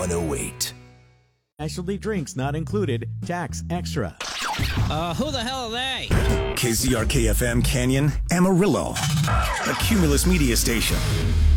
108. Specialty drinks not included. Tax extra. Who the hell are they? KZRK-FM Canyon, Amarillo. A Cumulus media station.